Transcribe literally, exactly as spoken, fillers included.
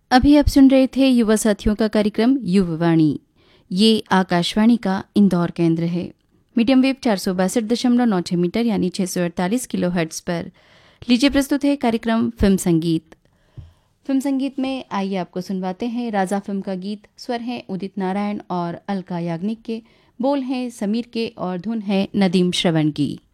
अभी आप सुन रहे थे युवा साथियों का कार्यक्रम युववाणी। ये आकाशवाणी का इंदौर केंद्र है। मीडियम वेव चार सौ बासठ दशमलव नौ छह मीटर यानी छः सौ अड़तालीस किलो हर्ट्स पर। लीजिए प्रस्तुत है कार्यक्रम फिल्म संगीत। फिल्म संगीत में आइए आपको सुनवाते हैं राजा फिल्म का गीत। स्वर हैं उदित नारायण और अलका याग्निक के, बोल हैं समीर के और धुन है नदीम श्रवण की।